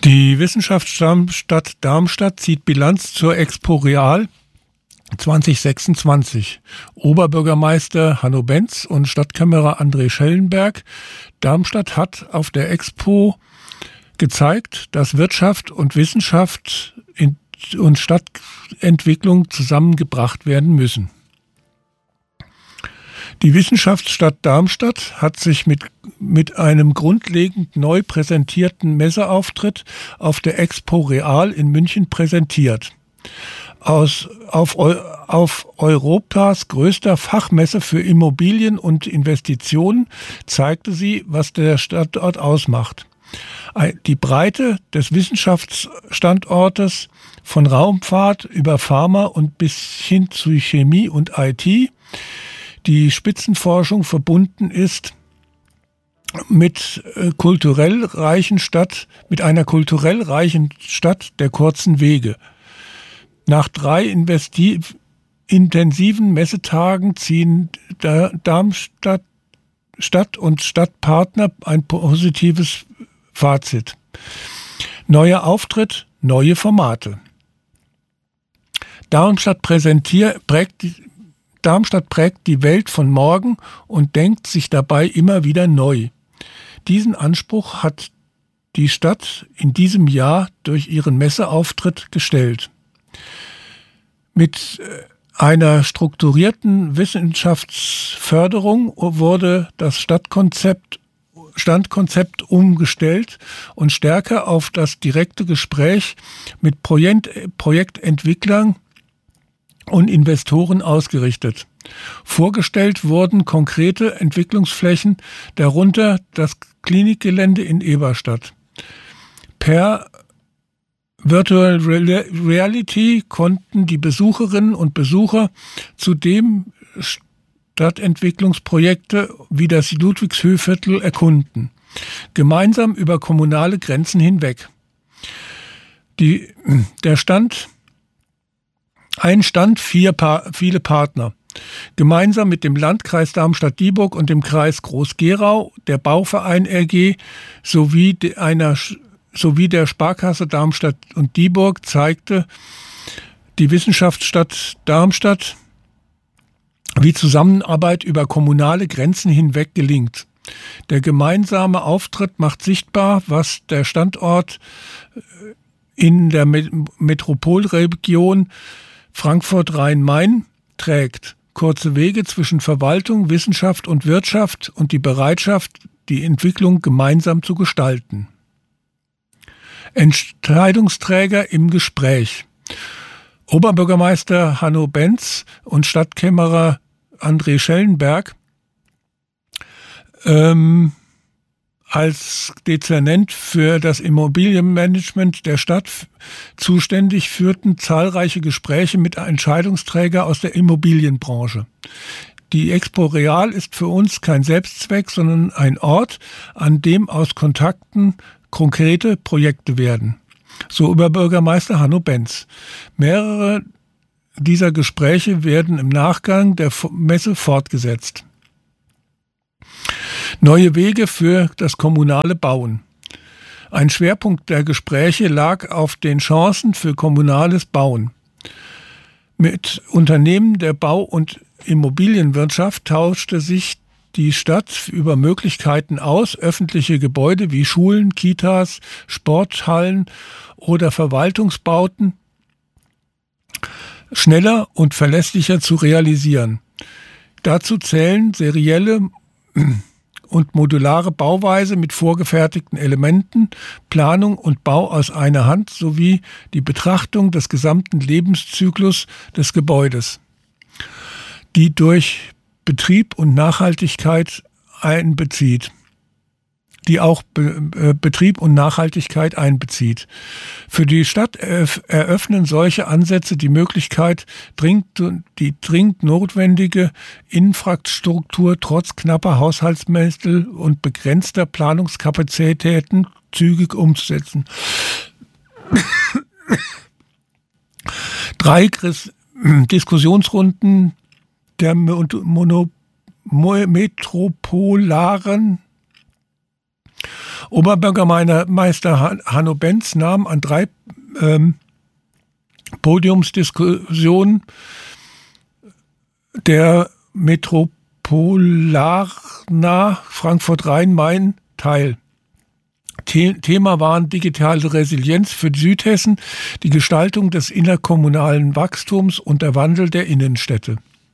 Die Wissenschaftsstadt Darmstadt zieht Bilanz zur Expo Real 2026. Oberbürgermeister Hanno Benz und Stadtkämmerer André Schellenberg. Darmstadt hat auf der Expo gezeigt, dass Wirtschaft und Wissenschaft und Stadtentwicklung zusammengebracht werden müssen. Die Wissenschaftsstadt Darmstadt hat sich mit einem grundlegend neu präsentierten Messeauftritt auf der Expo Real in München präsentiert. Auf Europas größter Fachmesse für Immobilien und Investitionen zeigte sie, was der Standort ausmacht. Die Breite des Wissenschaftsstandortes von Raumfahrt über Pharma und bis hin zu Chemie und IT, die Spitzenforschung verbunden ist mit einer kulturell reichen Stadt der kurzen Wege. Nach 3 intensiven Messetagen ziehen Darmstadt Stadt und Stadtpartner ein positives Fazit. Neuer Auftritt, neue Formate. Darmstadt prägt die Welt von morgen und denkt sich dabei immer wieder neu. Diesen Anspruch hat die Stadt in diesem Jahr durch ihren Messeauftritt gestellt. Mit einer strukturierten Wissenschaftsförderung wurde das Standkonzept umgestellt und stärker auf das direkte Gespräch mit Projektentwicklern und Investoren ausgerichtet. Vorgestellt wurden konkrete Entwicklungsflächen, darunter das Klinikgelände in Eberstadt. Per Virtual Reality konnten die Besucherinnen und Besucher zudem Stadtentwicklungsprojekte wie das Ludwigshöhviertel erkunden, gemeinsam über kommunale Grenzen hinweg. Viele Partner. Gemeinsam mit dem Landkreis Darmstadt-Dieburg und dem Kreis Groß-Gerau, der Bauverein RG sowie der Sparkasse Darmstadt und Dieburg zeigte die Wissenschaftsstadt Darmstadt, wie Zusammenarbeit über kommunale Grenzen hinweg gelingt. Der gemeinsame Auftritt macht sichtbar, was der Standort in der Metropolregion Frankfurt-Rhein-Main trägt. Kurze Wege zwischen Verwaltung, Wissenschaft und Wirtschaft und die Bereitschaft, die Entwicklung gemeinsam zu gestalten. Entscheidungsträger im Gespräch. Oberbürgermeister Hanno Benz und Stadtkämmerer André Schellenberg als Dezernent für das Immobilienmanagement der Stadt zuständig, führten zahlreiche Gespräche mit Entscheidungsträgern aus der Immobilienbranche. Die Expo Real ist für uns kein Selbstzweck, sondern ein Ort, an dem aus Kontakten konkrete Projekte werden. So Oberbürgermeister Hanno Benz. Mehrere dieser Gespräche werden im Nachgang der Messe fortgesetzt. Neue Wege für das kommunale Bauen. Ein Schwerpunkt der Gespräche lag auf den Chancen für kommunales Bauen. Mit Unternehmen der Bau- und Immobilienwirtschaft tauschte sich die Stadt über Möglichkeiten aus, öffentliche Gebäude wie Schulen, Kitas, Sporthallen oder Verwaltungsbauten schneller und verlässlicher zu realisieren. Dazu zählen serielle und modulare Bauweise mit vorgefertigten Elementen, Planung und Bau aus einer Hand sowie die Betrachtung des gesamten Lebenszyklus des Gebäudes, die durch Betrieb und Nachhaltigkeit einbezieht. Für die Stadt eröffnen solche Ansätze die Möglichkeit, die dringend notwendige Infrastruktur trotz knapper Haushaltsmittel und begrenzter Planungskapazitäten zügig umzusetzen. 3 Diskussionsrunden der metropolaren Oberbürgermeister Hanno Benz nahm an 3 Podiumsdiskussionen der Metropolarna Frankfurt-Rhein-Main teil. Thema waren digitale Resilienz für Südhessen, die Gestaltung des innerkommunalen Wachstums und der Wandel der Innenstädte.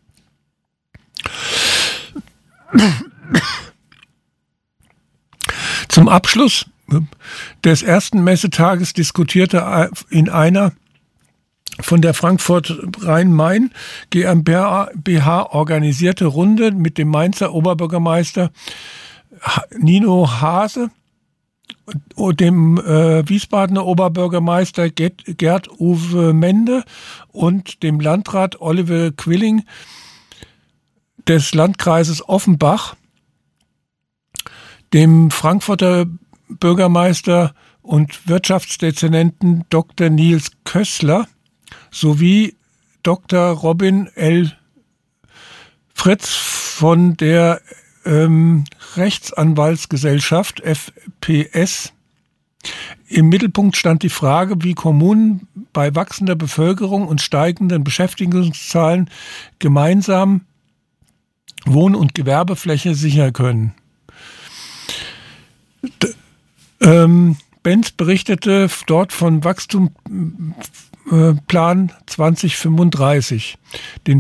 Zum Abschluss des ersten Messetages diskutierte in einer von der Frankfurt Rhein-Main GmbH organisierte Runde mit dem Mainzer Oberbürgermeister Nino Hase und dem Wiesbadener Oberbürgermeister Gerd-Uwe Mende und dem Landrat Oliver Quilling des Landkreises Offenbach, dem Frankfurter Bürgermeister und Wirtschaftsdezernenten Dr. Nils Kössler sowie Dr. Robin L. Fritz von der Rechtsanwaltsgesellschaft FPS. Im Mittelpunkt stand die Frage, wie Kommunen bei wachsender Bevölkerung und steigenden Beschäftigungszahlen gemeinsam Wohn- und Gewerbefläche sichern können. Benz berichtete dort von Wachstumsplan 2035, den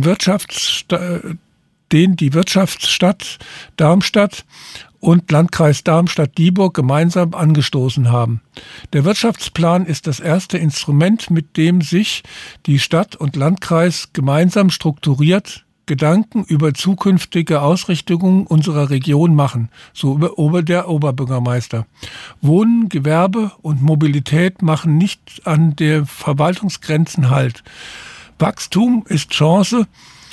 die Wirtschaftsstadt Darmstadt und Landkreis Darmstadt-Dieburg gemeinsam angestoßen haben. Der Wirtschaftsplan ist das erste Instrument, mit dem sich die Stadt und Landkreis gemeinsam strukturiert Gedanken über zukünftige Ausrichtungen unserer Region machen, so der Oberbürgermeister. Wohnen, Gewerbe und Mobilität machen nicht an den Verwaltungsgrenzen Halt. Wachstum ist Chance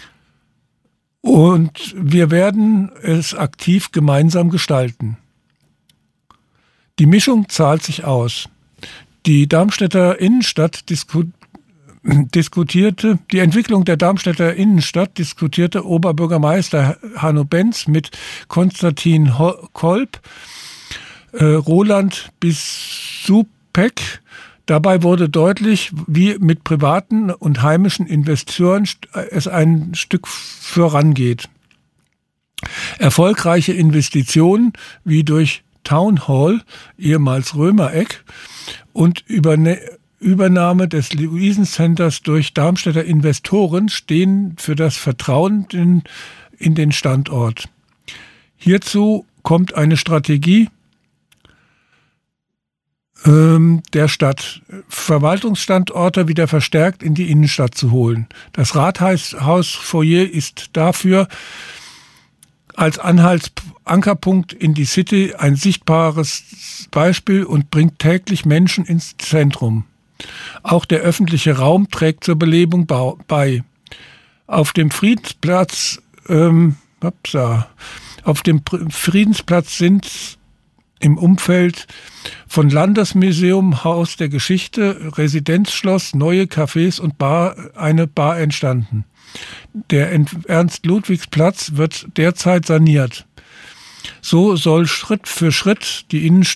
und wir werden es aktiv gemeinsam gestalten. Die Mischung zahlt sich aus. Die Darmstädter Innenstadt die Entwicklung der Darmstädter Innenstadt diskutierte Oberbürgermeister Hanno Benz mit Konstantin Kolb, Roland Bissupek. Dabei wurde deutlich, wie mit privaten und heimischen Investoren es ein Stück vorangeht. Erfolgreiche Investitionen wie durch Town Hall, ehemals Römereck, und Übernahme des Luisen-Centers durch Darmstädter Investoren stehen für das Vertrauen in den Standort. Hierzu kommt eine Strategie der Stadt, Verwaltungsstandorte wieder verstärkt in die Innenstadt zu holen. Das Rathausfoyer ist dafür als Ankerpunkt in die City ein sichtbares Beispiel und bringt täglich Menschen ins Zentrum. Auch der öffentliche Raum trägt zur Belebung bei. Auf dem Friedensplatz sind im Umfeld von Landesmuseum, Haus der Geschichte, Residenzschloss, neue Cafés und eine Bar entstanden. Der Ernst-Ludwigs-Platz wird derzeit saniert. So soll Schritt für Schritt die